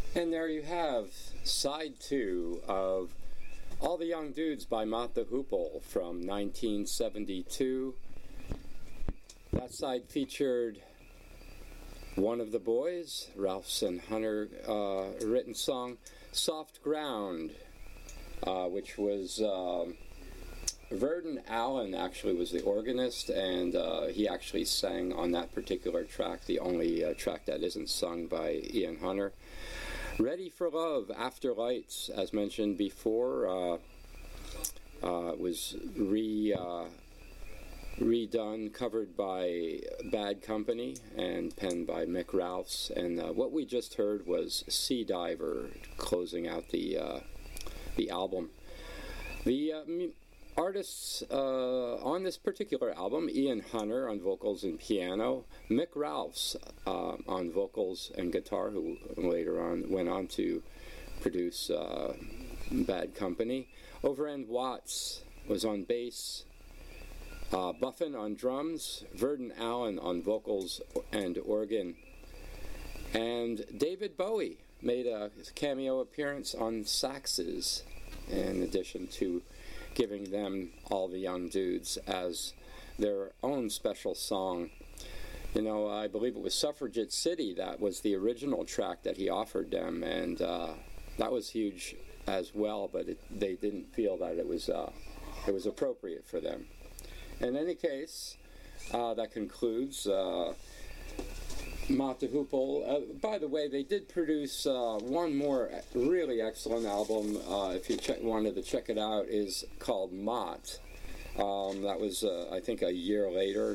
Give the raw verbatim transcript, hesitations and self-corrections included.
And there you have side two of All the Young Dudes by Mott the Hoople from nineteen seventy-two. That side featured One of the Boys, Ralphs and Hunter uh, written song, Soft Ground, uh, which was um, Verdon Allen actually was the organist, and uh, he actually sang on that particular track, the only uh, track that isn't sung by Ian Hunter. Ready for Love, After Lights, as mentioned before, uh, uh, was re uh, redone, covered by Bad Company and penned by Mick Ralphs. And uh, what we just heard was Sea Diver, closing out the uh, the album. The uh, m- artists uh, on this particular album: Ian Hunter on vocals and piano, Mick Ralphs uh, on vocals and guitar, who later on went on to produce uh, Bad Company. Overend Watts was on bass, uh, Buffin on drums, Verdon Allen on vocals and organ, and David Bowie made a cameo appearance on saxes, in addition to giving them All the Young Dudes as their own special song. You know, I believe it was Suffragette City that was the original track that he offered them, and uh, that was huge as well, but it, they didn't feel that it was uh, it was appropriate for them. In any case, uh, that concludes uh, Mott the Hoople. Uh, by the way, they did produce uh, one more really excellent album. Uh, if you check, wanted to check it out, is called Mott. Um, that was, uh, I think, a year later,